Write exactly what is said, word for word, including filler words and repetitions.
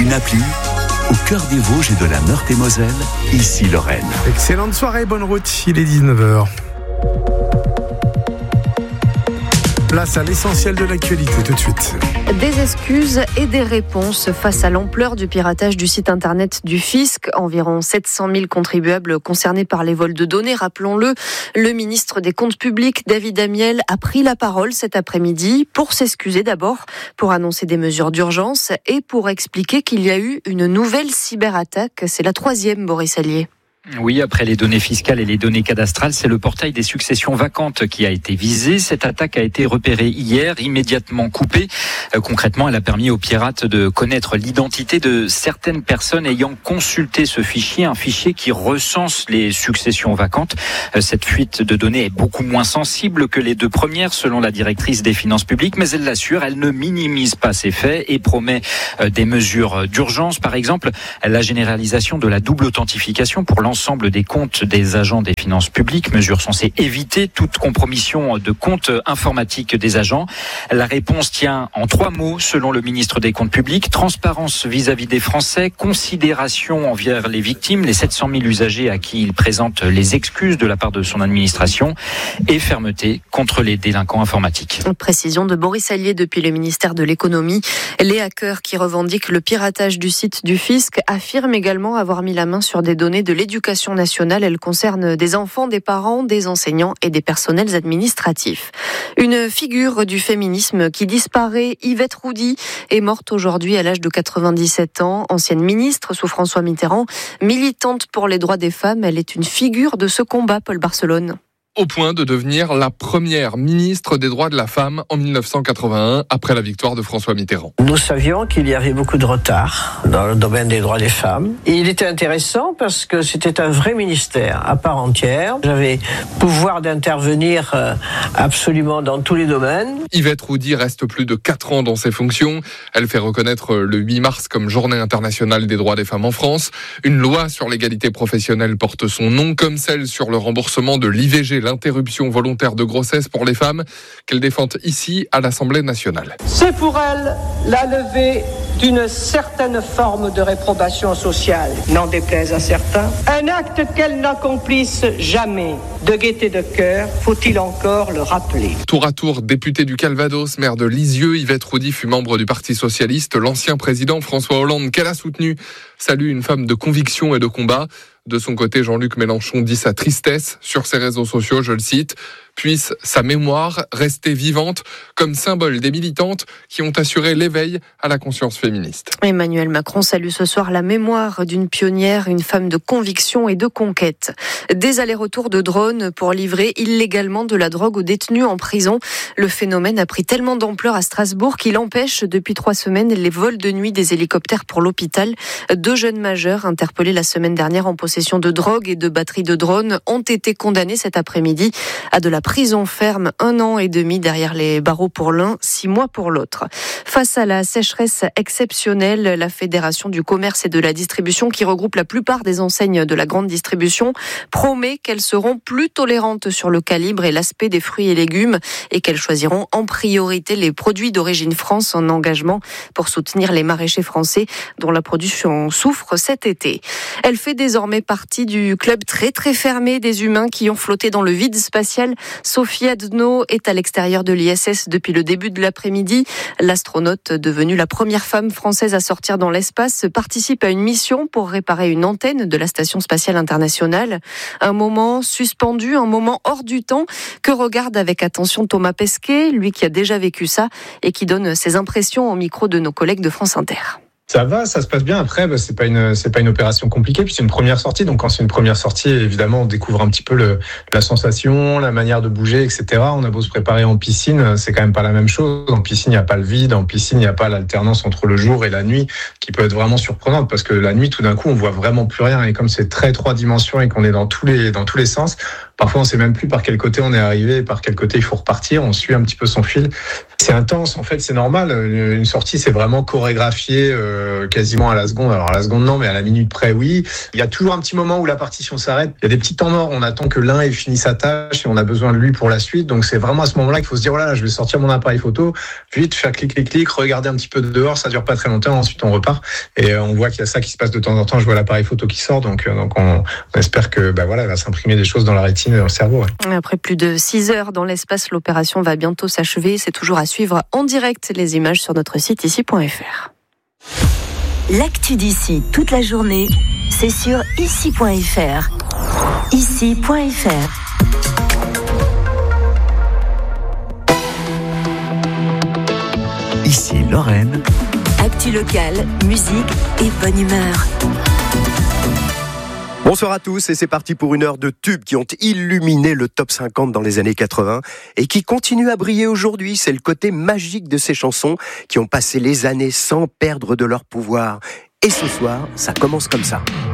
une appli. Au cœur des Vosges et de la Meurthe-et-Moselle, ici Lorraine. Excellente soirée, bonne route, il est dix-neuf heures. Place à l'essentiel de l'actualité tout de suite. Des excuses et des réponses face à l'ampleur du piratage du site internet du fisc. Environ sept cent mille contribuables concernés par les vols de données. Rappelons-le, le ministre des Comptes publics, David Amiel, a pris la parole cet après-midi pour s'excuser d'abord, pour annoncer des mesures d'urgence et pour expliquer qu'il y a eu une nouvelle cyberattaque. C'est la troisième, Boris Allier. Oui, après les données fiscales et les données cadastrales, c'est le portail des successions vacantes qui a été visé. Cette attaque a été repérée hier, immédiatement coupée. Euh, concrètement, elle a permis aux pirates de connaître l'identité de certaines personnes ayant consulté ce fichier, un fichier qui recense les successions vacantes. Euh, cette fuite de données est beaucoup moins sensible que les deux premières, selon la directrice des finances publiques, mais elle l'assure, elle ne minimise pas ces faits et promet euh, des mesures d'urgence. Par exemple, la généralisation de la double authentification pour l'ensemble L'ensemble des comptes des agents des finances publiques, mesure censée éviter toute compromission de comptes informatiques des agents. La réponse tient en trois mots, selon le ministre des Comptes publics: transparence vis-à-vis des Français, considération envers les victimes, les sept cent mille usagers à qui il présente les excuses de la part de son administration, et fermeté contre les délinquants informatiques. Précision de Boris Allier depuis le ministère de l'économie. Les hackers qui revendiquent le piratage du site du fisc affirment également avoir mis la main sur des données de l'éducation nationale. Elle concerne des enfants, des parents, des enseignants et des personnels administratifs. Une figure du féminisme qui disparaît, Yvette Roudy, est morte aujourd'hui à l'âge de quatre-vingt-dix-sept ans. Ancienne ministre sous François Mitterrand, militante pour les droits des femmes, elle est une figure de ce combat, Paul Barcelone. Au point de devenir la première ministre des droits de la femme en dix-neuf cent quatre-vingt-un, après la victoire de François Mitterrand. Nous savions qu'il y avait beaucoup de retard dans le domaine des droits des femmes. Et il était intéressant parce que c'était un vrai ministère à part entière. J'avais pouvoir d'intervenir absolument dans tous les domaines. Yvette Roudy reste plus de quatre ans dans ses fonctions. Elle fait reconnaître le huit mars comme Journée internationale des droits des femmes en France. Une loi sur l'égalité professionnelle porte son nom, comme celle sur le remboursement de l'I V G, l'interruption volontaire de grossesse pour les femmes, qu'elle défend ici à l'Assemblée nationale. C'est pour elle la levée d'une certaine forme de réprobation sociale, n'en déplaise à certains. Un acte qu'elle n'accomplisse jamais. De gaieté de cœur, faut-il encore le rappeler. Tour à tour, députée du Calvados, maire de Lisieux, Yvette Roudy fut membre du Parti socialiste. L'ancien président François Hollande, qu'elle a soutenu, salue une femme de conviction et de combat. De son côté, Jean-Luc Mélenchon dit sa tristesse sur ses réseaux sociaux, je le cite: « Puisse sa mémoire rester vivante comme symbole des militantes qui ont assuré l'éveil à la conscience féministe. » Emmanuel Macron salue ce soir la mémoire d'une pionnière, une femme de conviction et de conquête. Des allers-retours de drones pour livrer illégalement de la drogue aux détenus en prison. Le phénomène a pris tellement d'ampleur à Strasbourg qu'il empêche depuis trois semaines les vols de nuit des hélicoptères pour l'hôpital. Deux jeunes majeurs interpellés la semaine dernière en possession de drogue et de batteries de drones ont été condamnés cet après-midi à de la prison ferme, un an et demi derrière les barreaux pour l'un, six mois pour l'autre. Face à la sécheresse exceptionnelle, la Fédération du commerce et de la distribution, qui regroupe la plupart des enseignes de la grande distribution, promet qu'elles seront plus tolérantes sur le calibre et l'aspect des fruits et légumes et qu'elles choisiront en priorité les produits d'origine France, en engagement pour soutenir les maraîchers français dont la production souffre cet été. Elle fait désormais partie du club très très fermé des humains qui ont flotté dans le vide spatial. Sophie Adno est à l'extérieur de l'I S S depuis le début de l'après-midi. L'astronaute, devenue la première femme française à sortir dans l'espace, participe à une mission pour réparer une antenne de la Station spatiale internationale. Un moment suspendu, un moment hors du temps que regarde avec attention Thomas Pesquet, lui qui a déjà vécu ça et qui donne ses impressions au micro de nos collègues de France Inter. Ça va, ça se passe bien. Après, bah, c'est pas une, c'est pas une opération compliquée. Puis c'est une première sortie. Donc quand c'est une première sortie, évidemment, on découvre un petit peu le, la sensation, la manière de bouger, et cetera. On a beau se préparer en piscine, c'est quand même pas la même chose. En piscine, il n'y a pas le vide. En piscine, il n'y a pas l'alternance entre le jour et la nuit, qui peut être vraiment surprenante parce que la nuit, tout d'un coup, on voit vraiment plus rien. Et comme c'est très trois dimensions et qu'on est dans tous les, dans tous les sens, parfois on sait même plus par quel côté on est arrivé et par quel côté il faut repartir. On suit un petit peu son fil. C'est intense, en fait, c'est normal. Une sortie, c'est vraiment chorégraphié euh, quasiment à la seconde. Alors à la seconde, non, mais à la minute près, oui. Il y a toujours un petit moment où la partition s'arrête. Il y a des petits temps morts. On attend que l'un ait fini sa tâche et on a besoin de lui pour la suite. Donc c'est vraiment à ce moment-là qu'il faut se dire, voilà, je vais sortir mon appareil photo, vite faire clic, clic, clic, regarder un petit peu dehors. Ça dure pas très longtemps. Ensuite, on repart et on voit qu'il y a ça qui se passe de temps en temps. Je vois l'appareil photo qui sort. Donc, donc on, on espère que, bah voilà, elle va s'imprimer des choses dans la rétine et dans le cerveau. Ouais. Après plus de six heures dans l'espace, l'opération va bientôt s'achever. C'est toujours à suivre en direct, les images sur notre site ici point f r. L'actu d'ici toute la journée, c'est sur ici point f r. ici point f r. Ici Lorraine. Actu locale, musique et bonne humeur. Bonsoir à tous et c'est parti pour une heure de tubes qui ont illuminé le top cinquante dans les années quatre-vingts et qui continuent à briller aujourd'hui. C'est le côté magique de ces chansons qui ont passé les années sans perdre de leur pouvoir. Et ce soir, ça commence comme ça.